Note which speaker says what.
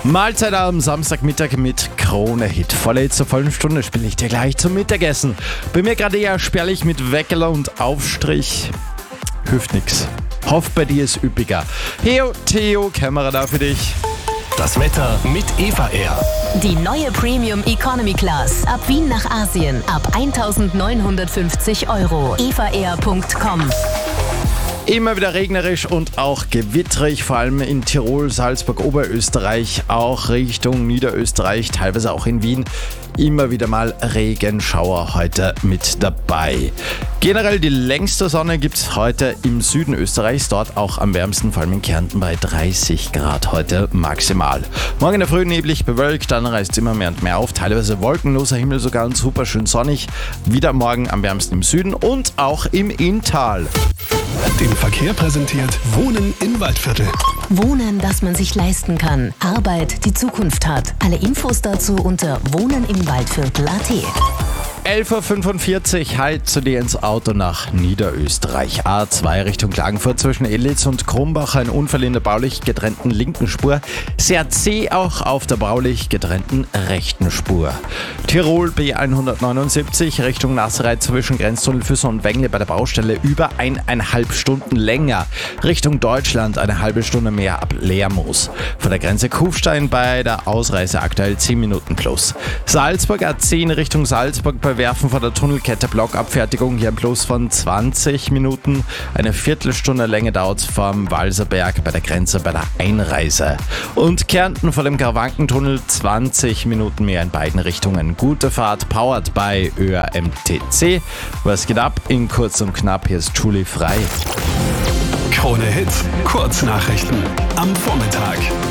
Speaker 1: Mahlzeit am Samstagmittag mit Krone Hit. Volle Hits zur vollen Stunde spiele ich dir gleich zum Mittagessen. Bei mir gerade eher spärlich mit Weckerl und Aufstrich. Hilft nix. Hoff, bei dir ist üppiger. Heo, Theo, Kamera da für dich.
Speaker 2: Das Wetter mit Eva Air.
Speaker 3: Die neue Premium Economy Class. Ab Wien nach Asien. Ab 1.950 €. evaair.com.
Speaker 1: Immer wieder regnerisch und auch gewittrig, vor allem in Tirol, Salzburg, Oberösterreich, auch Richtung Niederösterreich, teilweise auch in Wien. Immer wieder mal Regenschauer heute mit dabei. Generell die längste Sonne gibt es heute im Süden Österreichs, dort auch am wärmsten, vor allem in Kärnten bei 30 Grad heute maximal. Morgen in der Früh neblig bewölkt, dann reißt es immer mehr und mehr auf, teilweise wolkenloser Himmel sogar und super schön sonnig. Wieder morgen am wärmsten im Süden und auch im Inntal.
Speaker 2: Den Verkehr präsentiert Wohnen im Waldviertel.
Speaker 3: Wohnen, das man sich leisten kann. Arbeit, die Zukunft hat. Alle Infos dazu unter wohnenimwaldviertel.at.
Speaker 1: 11.45 Uhr, halt zu dir ins Auto nach Niederösterreich. A2 Richtung Klagenfurt zwischen Elitz und Krumbach, ein Unfall in der baulich getrennten linken Spur. Sehr zäh auch auf der baulich getrennten rechten Spur. Tirol B179 Richtung Nassereit zwischen Grenztunnel Füssen und Wengle bei der Baustelle über 1,5 Stunden länger. Richtung Deutschland eine halbe Stunde mehr ab Lermoos. Von der Grenze Kufstein bei der Ausreise aktuell 10 Minuten plus. Salzburg A10 Richtung Salzburg bei Werfen vor der Tunnelkette Blockabfertigung hier ein Plus von 20 Minuten. Eine Viertelstunde Länge dauert es vom Walserberg bei der Grenze bei der Einreise. Und Kärnten vor dem Karawankentunnel 20 Minuten mehr in beiden Richtungen. Gute Fahrt, powered by ÖRMTC. Was geht ab? In kurz und knapp, hier ist Julie Frei.
Speaker 2: Krone Hit, Kurznachrichten am Vormittag.